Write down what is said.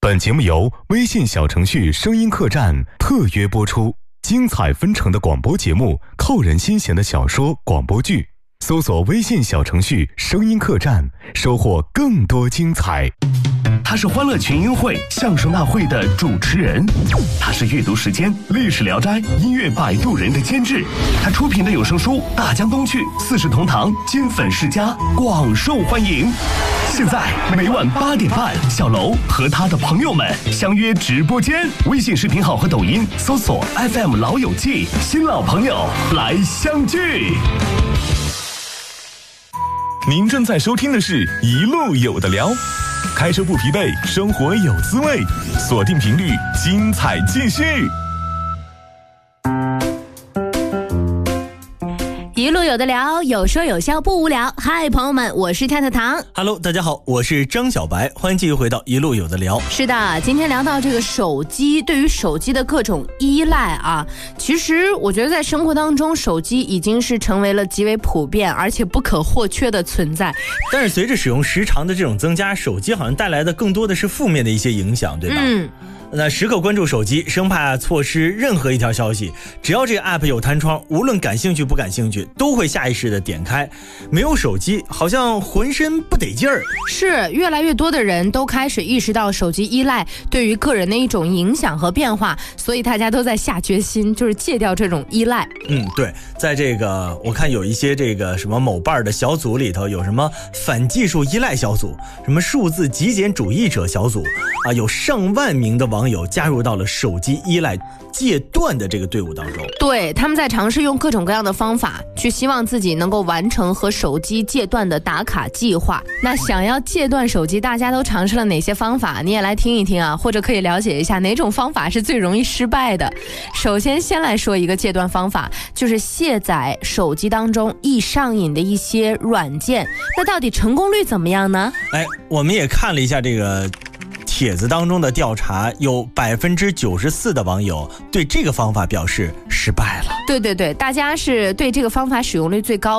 本节目由微信小程序声音客栈特约播出，精彩纷呈的广播节目，扣人心弦的小说广播剧，搜索微信小程序声音客栈，收获更多精彩。 他是欢乐群英会相声大会的主持人，他是阅读时间历史聊斋音乐摆渡人的监制，他出品的有声书大江东去四世同堂金粉世家广受欢迎。现在每晚8点半，小楼和他的朋友们相约直播间，微信视频号和抖音搜索 FM 老友记，新老朋友来相聚。 您正在收听的是一路有的聊，开车不疲惫，生活有滋味，锁定频率，精彩继续。 一路有的聊，有说有笑不无聊。嗨，朋友们，我是跳跳糖。 Hello， 大家好，我是张小白，欢迎继续回到一路有的聊。 是的，今天聊到这个手机，对于手机的各种依赖啊，其实我觉得在生活当中，手机已经是成为了极为普遍而且不可或缺的存在。 但是随着使用时长的这种增加，手机好像带来的更多的是负面的一些影响，对吧？那时刻关注手机，生怕错失任何一条消息。只要这个 app 有弹窗，无论感兴趣不感兴趣，都会下意识的点开。没有手机，好像浑身不得劲儿。 是，越来越多的人都开始意识到手机依赖对于个人的一种影响和变化，所以大家都在下决心，就是戒掉这种依赖。 对，在这个我看有一些这个什么某瓣的小组里头，有什么反技术依赖小组，什么数字极简主义者小组啊，有上万名的网友加入到了手机依赖戒断的这个队伍当中。 对，他们在尝试用各种各样的方法去希望自己能够完成和手机戒断的打卡计划。那想要戒断手机，大家都尝试了哪些方法？你也来听一听啊，或者可以了解一下哪种方法是最容易失败的。首先来说一个戒断方法，就是卸载手机当中易上瘾的一些软件。那到底成功率怎么样呢？ 我们也看了一下这个帖子当中的调查，有94%的网友对这个方法表示失败了。 对，大家是对这个方法使用率最高